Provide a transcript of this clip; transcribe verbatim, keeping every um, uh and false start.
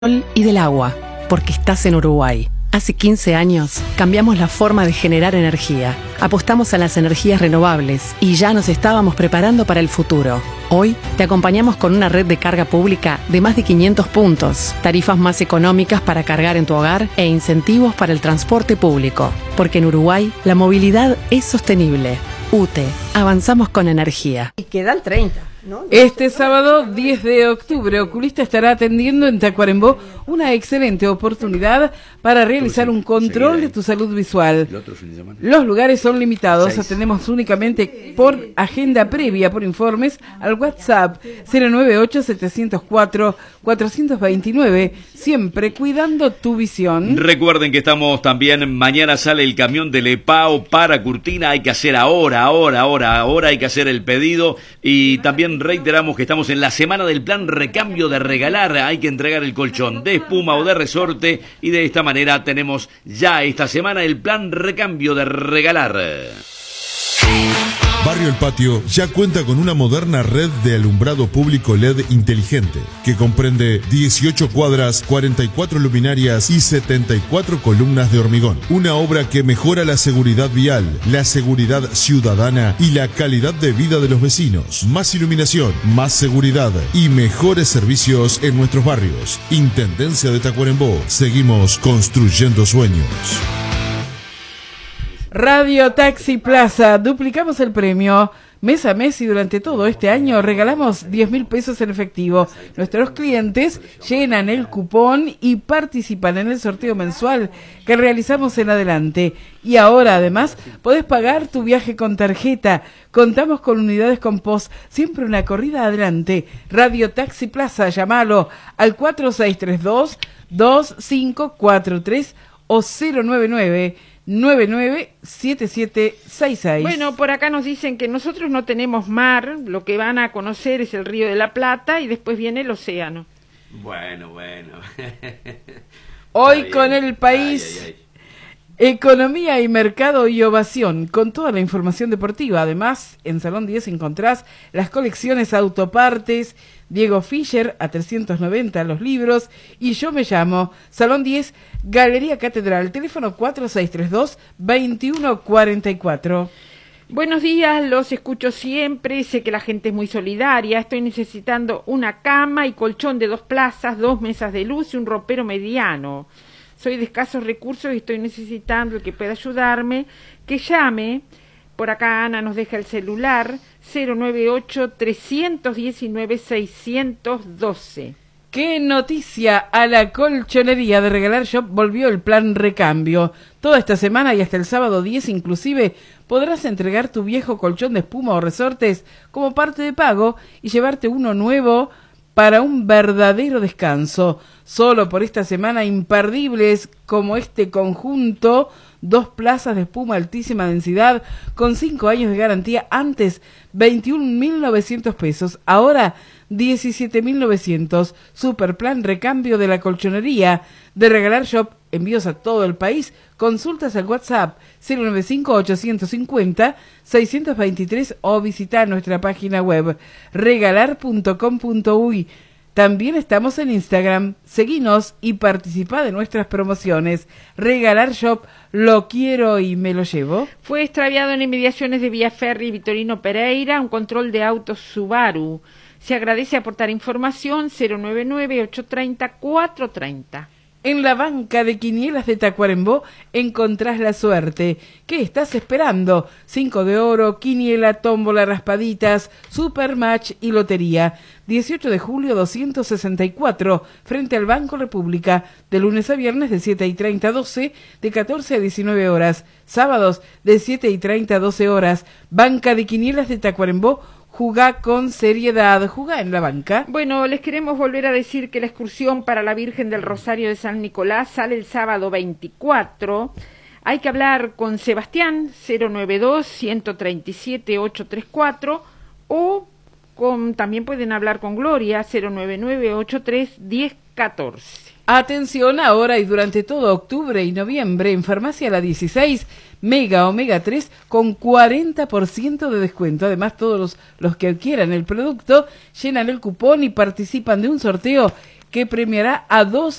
y del agua, porque estás en Uruguay. Hace quince años cambiamos la forma de generar energía, apostamos a las energías renovables y ya nos estábamos preparando para el futuro. Hoy te acompañamos con una red de carga pública de más de quinientos puntos, tarifas más económicas para cargar en tu hogar e incentivos para el transporte público, porque en Uruguay la movilidad es sostenible. U T E, avanzamos con energía. Y queda el treinta, ¿no? Este sábado diez de octubre, Oculista estará atendiendo en Tacuarembó una excelente oportunidad para realizar un control de tu salud visual. Los lugares son limitados, atendemos únicamente por agenda previa, por informes al WhatsApp cero nueve ocho, siete cero cuatro, cuatro dos nueve, siempre cuidando tu visión. Recuerden que estamos también, mañana sale el camión del EPAO para Curtina, hay que hacer ahora, ahora, ahora, ahora hay que hacer el pedido y también reiteramos que estamos en la semana del plan recambio de regalar, hay que entregar el colchón de espuma o de resorte y de esta manera tenemos ya esta semana el plan recambio de regalar. Barrio El Patio ya cuenta con una moderna red de alumbrado público L E D inteligente que comprende dieciocho cuadras, cuarenta y cuatro luminarias y setenta y cuatro columnas de hormigón. Una obra que mejora la seguridad vial, la seguridad ciudadana y la calidad de vida de los vecinos. Más iluminación, más seguridad y mejores servicios en nuestros barrios. Intendencia de Tacuarembó. Seguimos construyendo sueños. Radio Taxi Plaza, duplicamos el premio mes a mes y durante todo este año regalamos diez mil pesos en efectivo. Nuestros clientes llenan el cupón y participan en el sorteo mensual que realizamos en adelante. Y ahora además podés pagar tu viaje con tarjeta. Contamos con unidades con post, siempre una corrida adelante. Radio Taxi Plaza, llamalo al cuatro seis tres dos, dos cinco cuatro tres o cero nueve nueve, nueve nueve siete siete seis seis. Bueno, por acá nos dicen que nosotros no tenemos mar, lo que van a conocer es el Río de la Plata y después viene el océano. Bueno, bueno. Hoy con el país, ay, ay, ay. Economía y mercado y ovación, con toda la información deportiva. Además, en Salón diez encontrás las colecciones Autopartes, Diego Fischer a trescientos noventa los libros y Yo me llamo. Salón diez, Galería Catedral, teléfono cuatro seis tres dos, dos uno cuatro cuatro. Buenos días, los escucho siempre, sé que la gente es muy solidaria, estoy necesitando una cama y colchón de dos plazas, dos mesas de luz y un ropero mediano. Soy de escasos recursos y estoy necesitando el que pueda ayudarme, que llame. Por acá Ana nos deja el celular cero nueve ocho, tres uno nueve, seis uno dos. ¡Qué noticia! A la colchonería de Regalar Shop volvió el plan recambio. Toda esta semana y hasta el sábado diez inclusive podrás entregar tu viejo colchón de espuma o resortes como parte de pago y llevarte uno nuevo para un verdadero descanso. Solo por esta semana imperdibles como este conjunto, dos plazas de espuma altísima densidad con cinco años de garantía, antes veintiún mil novecientos pesos, ahora diecisiete mil novecientos. Super plan recambio de la colchonería de Regalar Shop, envíos a todo el país. Consultas al WhatsApp cero nueve cinco, ocho cinco cero, seis dos tres o visita nuestra página web regalar punto com punto uy. También estamos en Instagram. Seguinos y participa de nuestras promociones. Regalar Shop, lo quiero y me lo llevo. Fue extraviado en inmediaciones de Vía Ferry Vitorino Pereira un control de autos Subaru. Se agradece aportar información cero nueve nueve, ocho tres cero, cuatro tres cero. En la banca de quinielas de Tacuarembó encontrás la suerte. ¿Qué estás esperando? Cinco de oro, quiniela, tómbola, raspaditas, supermatch y lotería. dieciocho de julio doscientos sesenta y cuatro, frente al Banco República, de lunes a viernes de siete y treinta a doce, de catorce a diecinueve horas. Sábados de siete y treinta a doce horas. Banca de quinielas de Tacuarembó. Jugá con seriedad, jugá en la banca. Bueno, les queremos volver a decir que la excursión para la Virgen del Rosario de San Nicolás sale el sábado veinticuatro. Hay que hablar con Sebastián, cero nueve dos, uno tres siete, ocho tres cuatro, o con, también pueden hablar con Gloria, cero nueve nueve, ocho tres, diez catorce. Atención ahora y durante todo octubre y noviembre en Farmacia La dieciséis, Mega Omega tres con cuarenta por ciento de descuento. Además, todos los, los que quieran el producto llenan el cupón y participan de un sorteo que premiará a dos